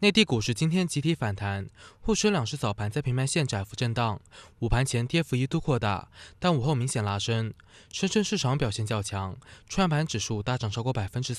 内地股市今天集体反弹，沪深两市早盘在平盘线窄幅震荡，午盘前跌幅一度扩大，但午后明显拉升。深圳市场表现较强，创业板指数大涨超过4%，